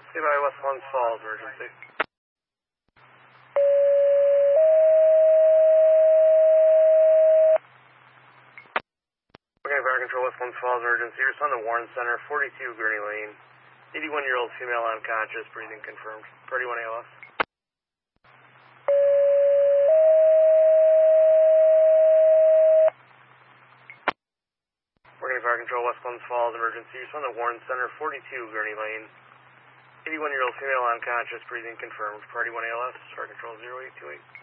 Stay by West Glens Falls, emergency. Okay, Fire Control, West Glens Falls, emergency. Respond to Warren Center, 42 Gurney Lane. 81-year-old female unconscious, breathing confirmed. Priority 1 ALS. Working Fire Control, West Glens Falls, emergency. Respond to Warren Center, 42 Gurney Lane. 81-year-old female unconscious, breathing confirmed. Priority 1 ALS, Fire Control 0828.